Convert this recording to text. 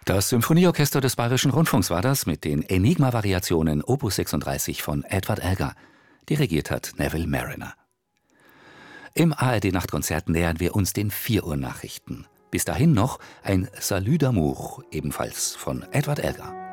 Das Symphonieorchester des Bayerischen Rundfunks war das mit den Enigma-Variationen Opus 36 von Edward Elgar. Dirigiert hat Neville Marriner. Im ARD-Nachtkonzert nähern wir uns den 4 Uhr Nachrichten. Bis dahin noch ein Salut d'amour, ebenfalls von Edward Elgar.